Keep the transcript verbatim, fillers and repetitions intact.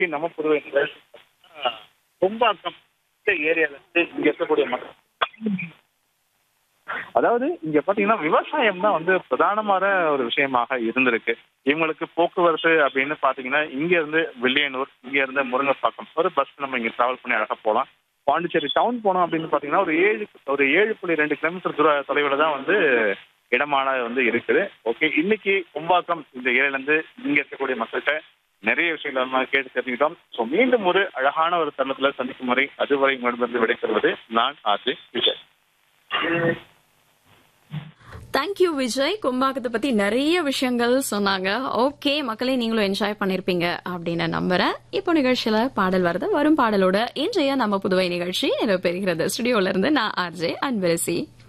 இன்னைக்கு நம்ம புதுவை கொம்பாக்கம் ஏரியால இருந்து இங்க இருக்கக்கூடிய மக்கள், அதாவது இங்க பாத்தீங்கன்னா விவசாயம் தான் வந்து பிரதானமான ஒரு விஷயமாக இருந்திருக்கு. இவங்களுக்கு போக்குவரத்து அப்படின்னு பாத்தீங்கன்னா இங்க இருந்து வில்லியனூர், இங்க இருந்து முருங்கப்பாக்கம் ஒரு பஸ் நம்ம இங்க டிராவல் பண்ணி அழகா போகலாம். பாண்டிச்சேரி டவுன் போனோம் அப்படின்னு பாத்தீங்கன்னா ஒரு ஏழு ஒரு ஏழு புள்ளி ரெண்டு கிலோமீட்டர் தூர தொலைவில் தான் வந்து இடமான வந்து இருக்குது. ஓகே, இன்னைக்கு கொம்பாக்கம் இந்த ஏரியில இருந்து இங்க இருக்கக்கூடிய மக்கள்கிட்ட நிறைய விஷயங்கள் நம்ம கேட்டு தெரிஞ்சுக்கிட்டோம். ஸோ மீண்டும் ஒரு அழகான ஒரு தருணத்துல சந்திக்கும் முறை அதுவரை உங்களிடமிருந்து விடைபெறுவது நான் ஆர்ஜே விஜய். தேங்க்யூ விஜய். கொம்பாக்கத்தை பத்தி நிறைய விஷயங்கள் சொன்னாங்க. ஓகே மக்களே, நீங்களும் என்ஜாய் பண்ணிருப்பீங்க அப்படின்னு நம்புறேன். இப்போ நிகழ்ச்சியில பாடல் வருது. வரும் பாடலோட இன்றைய நம்ம புதுவை நிகழ்ச்சி நிறைவு பெறுகிறது. ஸ்டுடியோல இருந்து நான் ஆர்ஜே அன்பரசி.